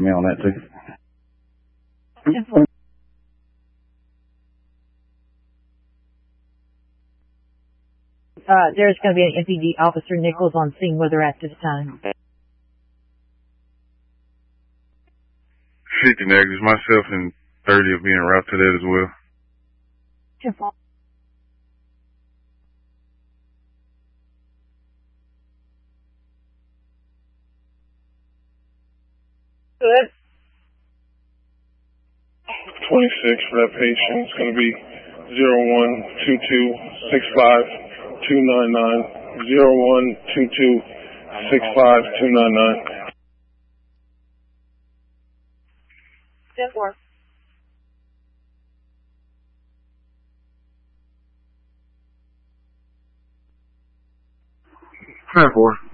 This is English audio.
me on that too. There's going to be an MPD officer, Nichols, on scene where they're at this time. 50 negatives. Myself and 30 are being routed to that as well. 10-4. Good. 26 for that patient. It's going to be 012265-299. 012265-299. 10-4. 10-4.